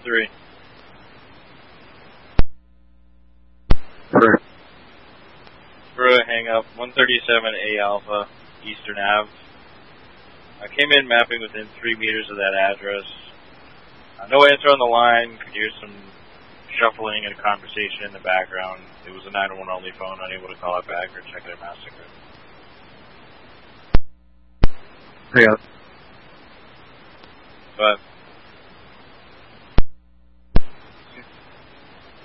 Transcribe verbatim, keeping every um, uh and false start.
Three. Three. Brewer, hang up. one thirty-seven A Alpha, Eastern Ave. I came in mapping within three meters of that address. Uh, no answer on the line. Could hear some shuffling and conversation in the background. It was a nine one one only phone, unable to call it back or check their massacre. Yeah. But